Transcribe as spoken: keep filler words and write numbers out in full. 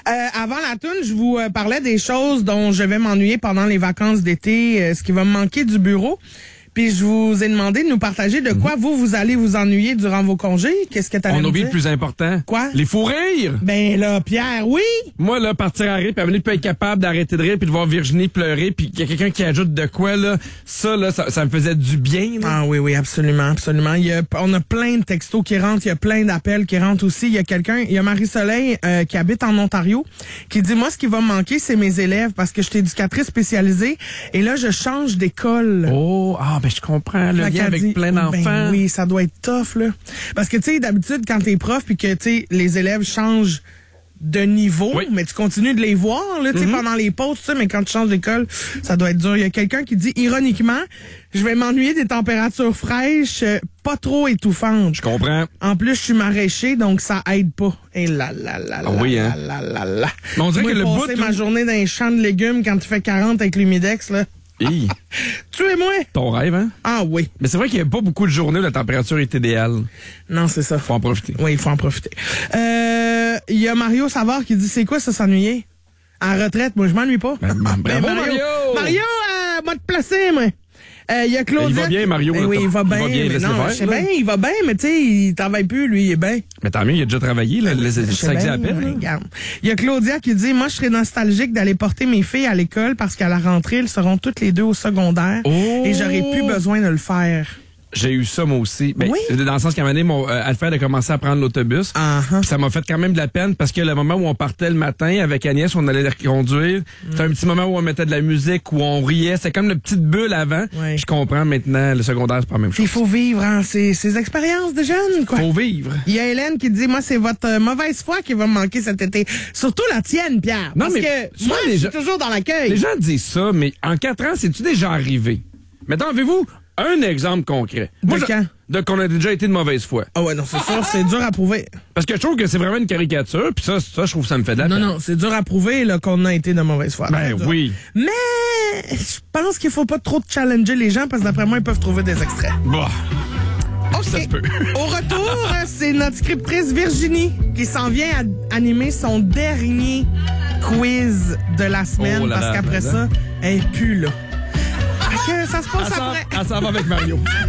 Euh, avant la toune, je vous euh, parlais des choses dont je vais m'ennuyer pendant les vacances d'été, euh, ce qui va me manquer du bureau. Puis je vous ai demandé de nous partager de quoi mm-hmm. vous, vous allez vous ennuyer durant vos congés. Qu'est-ce que t'allais me dire? On oublie le plus important. Quoi? Les fous rires! Ben là, Pierre, oui! Moi, là, partir à rire, puis amener pas être capable d'arrêter de rire, puis de voir Virginie pleurer, puis qu'il y a quelqu'un qui ajoute de quoi, là, ça, là, ça, ça me faisait du bien. Là. Ah oui, oui, absolument, absolument. Il y a, on a plein de textos qui rentrent, il y a plein d'appels qui rentrent aussi. Il y a quelqu'un, il y a Marie-Soleil euh, qui habite en Ontario, qui dit, moi, ce qui va me manquer, c'est mes élèves, parce que je suis éducatrice spécialisée, et là, je change d'école. Oh, ah, ben je comprends, là. Avec dit, plein d'enfants. Ben oui, ça doit être tough, là. Parce que, tu sais, d'habitude, quand t'es prof puis que, tu sais, les élèves changent de niveau, oui. mais tu continues de les voir, là, tu sais, mm-hmm. pendant les pauses, tu sais, mais quand tu changes d'école, ça doit être dur. Il y a quelqu'un qui dit, ironiquement, je vais m'ennuyer des températures fraîches, euh, pas trop étouffantes. Je comprends. En plus, je suis maraîcher, donc ça aide pas. Et là, là, là, ah, oui, hein? là, là, là, là. Mais on dirait Moi, que le passer bout... ma journée dans un champ de légumes quand tu fais quarante avec l'humidex, là. Hi. Tuez-moi! Ton rêve, hein? Ah oui. Mais c'est vrai qu'il n'y a pas beaucoup de journées où la température est idéale. Non, c'est ça. Faut en profiter. Oui, il faut en profiter. Euh, il y a Mario Savard qui dit, c'est quoi ça, s'ennuyer? En retraite, moi, je m'ennuie pas. Ben, ben, bravo, Mario! Mario! Mario, euh, m'a te placer, moi. Il euh, y a Claudia. Il va bien, Mario. Ben, oui, il va bien. Il va bien, non, je sais bien, il va bien, mais tu sais, il travaille plus, lui, il est bien. Mais tant mieux, il a déjà travaillé, là, les ça bien, à peine. Regarde. Il y a Claudia qui dit, moi, je serais nostalgique d'aller porter mes filles à l'école parce qu'à la rentrée, elles seront toutes les deux au secondaire oh! et j'aurais plus besoin de le faire. J'ai eu ça, moi aussi. Ben, oui? Dans le sens qu'à un moment donné, mon euh, Alfred a commencé à prendre l'autobus. Uh-huh. Ça m'a fait quand même de la peine parce que le moment où on partait le matin avec Agnès, on allait les reconduire. Mm. C'était un petit moment où on mettait de la musique, où on riait. C'est comme une petite bulle avant. Oui. Je comprends maintenant, le secondaire, c'est pas la même chose. Il faut vivre hein, ces, ces expériences de jeunes, quoi. Faut vivre. Il y a Hélène qui dit, moi, c'est votre euh, mauvaise foi qui va me manquer cet été. Surtout la tienne, Pierre. Non, parce mais que moi, je suis gens, toujours dans l'accueil. Les gens disent ça, mais en quatre ans, c'est-tu déjà arrivé? Maintenant, avez-vous un exemple concret? De Moi, quand? De qu'on a déjà été de mauvaise foi. Ah ouais, non, c'est sûr, c'est dur à prouver. Parce que je trouve que c'est vraiment une caricature, puis ça, ça, je trouve que ça me fait de la Non, peine. non, c'est dur à prouver là, qu'on a été de mauvaise foi. Ben oui. Mais je pense qu'il faut pas trop challenger les gens parce que d'après moi, ils peuvent trouver des extraits. Bah. OK. Ça se peut. Au retour, c'est notre scriptrice Virginie qui s'en vient à animer son dernier quiz de la semaine oh là parce là, qu'après là, ça, elle est plus là. Fait que ça se passe Elle après. s'en va avec Mario.